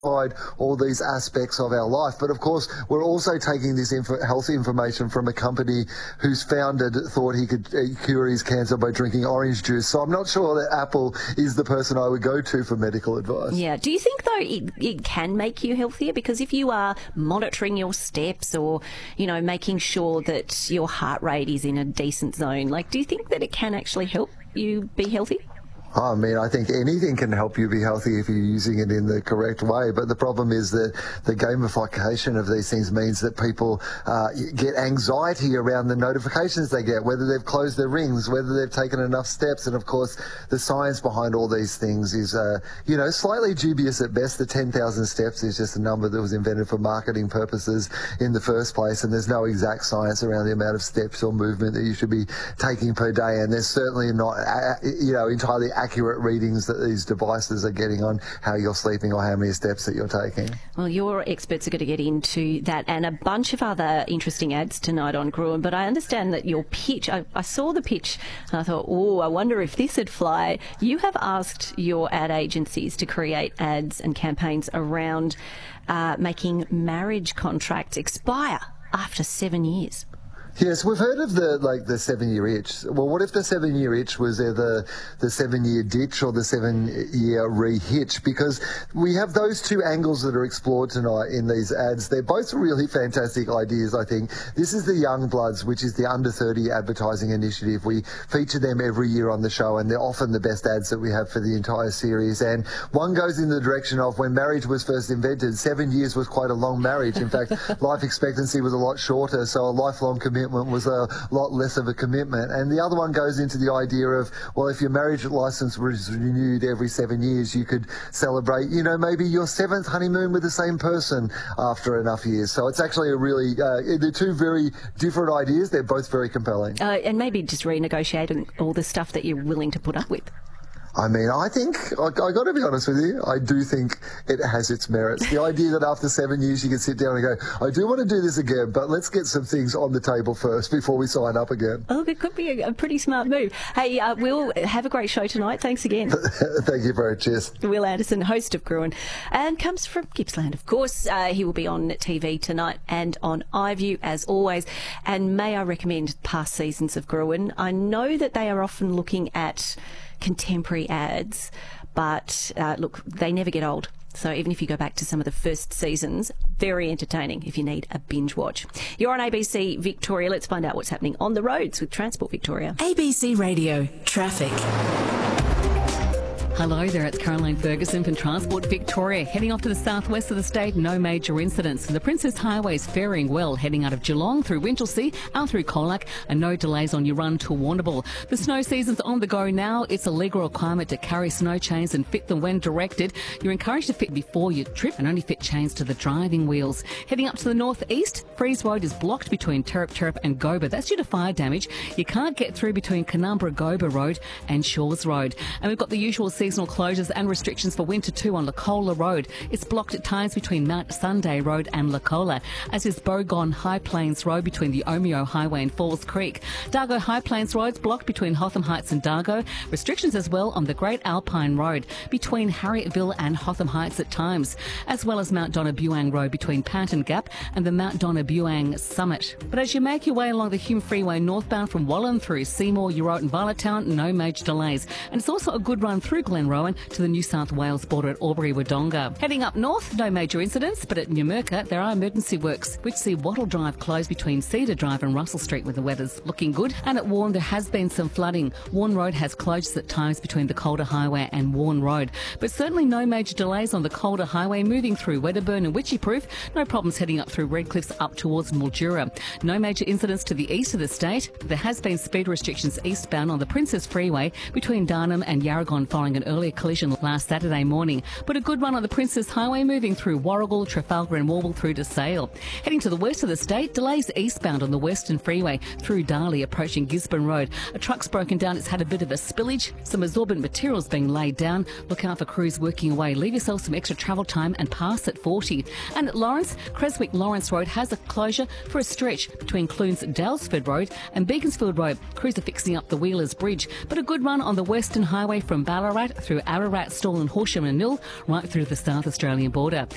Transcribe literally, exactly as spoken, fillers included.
all these aspects of our life. But of course, we're also taking this info, health information from a company whose founder thought he could uh, cure his cancer by drinking orange juice. So I'm not sure that Apple is the person I would go to for medical advice. Yeah. Do you think, though, it, it can make you healthier? Because if you are monitoring your steps or, you know, making sure that your heart rate is in a decent zone, like, do you think that it can actually help you be healthy? I mean, I think anything can help you be healthy if you're using it in the correct way. But the problem is that the gamification of these things means that people uh, get anxiety around the notifications they get, whether they've closed their rings, whether they've taken enough steps. And of course, the science behind all these things is, uh, you know, slightly dubious at best. The ten thousand steps is just a number that was invented for marketing purposes in the first place. And there's no exact science around the amount of steps or movement that you should be taking per day. And there's certainly not, uh, you know, entirely accurate readings that these devices are getting on how you're sleeping or how many steps that you're taking. Well, your experts are going to get into that and a bunch of other interesting ads tonight on Gruen, but I understand that your pitch, I, I saw the pitch and I thought, oh, I wonder if this would fly. You have asked your ad agencies to create ads and campaigns around uh, making marriage contracts expire after seven years. Yes, we've heard of the like the seven-year itch. Well, what if the seven-year itch was either the seven-year ditch or the seven-year re-hitch? Because we have those two angles that are explored tonight in these ads. They're both really fantastic ideas, I think. This is the Young Bloods, which is the under thirty advertising initiative. We feature them every year on the show, and they're often the best ads that we have for the entire series. And one goes in the direction of when marriage was first invented, seven years was quite a long marriage. In fact, life expectancy was a lot shorter, so a lifelong commitment was a lot less of a commitment. And the other one goes into the idea of, well, if your marriage license was renewed every seven years, you could celebrate, you know, maybe your seventh honeymoon with the same person after enough years. So it's actually a really, uh, they're two very different ideas. They're both very compelling. Uh, and maybe just renegotiating all the stuff that you're willing to put up with. I mean, I think, I, I got to be honest with you, I do think it has its merits. The idea that after seven years you can sit down and go, I do want to do this again, but let's get some things on the table first before we sign up again. Oh, it could be a, a pretty smart move. Hey, uh, Will, have a great show tonight. Thanks again. Thank you very much. Cheers. Will Anderson, host of Gruen, and comes from Gippsland, of course. Uh, he will be on T V tonight and on iView, as always. And may I recommend past seasons of Gruen? I know that they are often looking at contemporary ads, but uh, look, they never get old. So even if you go back to some of the first seasons, very entertaining if you need a binge watch. You're on A B C Victoria. Let's find out what's happening on the roads with Transport Victoria. A B C Radio Traffic. Hello there, it's Caroline Ferguson from Transport Victoria. Heading off to the southwest of the state, no major incidents. The Princess Highway is faring well, heading out of Geelong through Winchelsea, out through Colac, and no delays on your run to Warrnambool. The snow season's on the go now. It's a legal requirement to carry snow chains and fit them when directed. You're encouraged to fit before you trip and only fit chains to the driving wheels. Heading up to the northeast, Freeze Road is blocked between Terrep Terrep and Goba. That's due to fire damage. You can't get through between Canumba Goba Road and Shores Road. And we've got the usual seasonal closures and restrictions for Winter two on Lacola Road. It's blocked at times between Mount Sunday Road and Lacola, as is Bogon High Plains Road between the Omeo Highway and Falls Creek. Dargo High Plains Road's blocked between Hotham Heights and Dargo. Restrictions as well on the Great Alpine Road between Harrietville and Hotham Heights at times, as well as Mount Donnabuang Road between Panton Gap and the Mount Donnabuang Summit. But as you make your way along the Hume Freeway northbound from Wallan through Seymour, Eurote and Violettown, no major delays. And it's also a good run through Glenrowan to the New South Wales border at Albury-Wodonga. Heading up north, no major incidents, but at Numurkah there are emergency works which see Wattle Drive closed between Cedar Drive and Russell Street, where the weather's looking good. And at Warren there has been some flooding. Warren Road has closed at times between the Calder Highway and Warren Road, but certainly no major delays on the Calder Highway moving through Wedderburn and Witchyproof. No problems heading up through Redcliffs up towards Mildura. No major incidents to the east of the state. There has been speed restrictions eastbound on the Princess Freeway between Darnham and Yarragon following an earlier collision last Saturday morning, but a good run on the Princess Highway moving through Warragul, Trafalgar and Warble through to Sale. Heading to the west of the state, delays eastbound on the Western Freeway through Darley approaching Gisborne Road. A truck's broken down, it's had a bit of a spillage, some absorbent materials being laid down. Look out for crews working away. Leave yourself some extra travel time and pass at forty. And at Lawrence, Creswick Lawrence Road has a closure for a stretch between Clunes Dalesford Road and Beaconsfield Road. Crews are fixing up the Wheelers Bridge, but a good run on the Western Highway from Ballarat through Ararat, Stall and Horsham and Nil, right through the South Australian border.